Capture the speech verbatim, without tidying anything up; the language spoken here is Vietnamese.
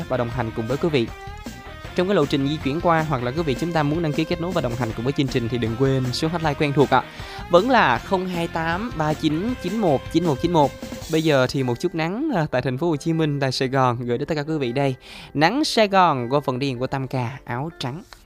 và đồng hành cùng với quý vị. Trong cái lộ trình di chuyển qua, hoặc là quý vị chúng ta muốn đăng ký kết nối và đồng hành cùng với chương trình thì đừng quên số hotline quen thuộc ạ. À. Vẫn là không hai tám ba chín chín một chín một chín một. Bây giờ thì một chút nắng tại thành phố Hồ Chí Minh, tại Sài Gòn gửi đến tất cả quý vị đây. Nắng Sài Gòn qua phần điền của Tam Ca Áo Trắng.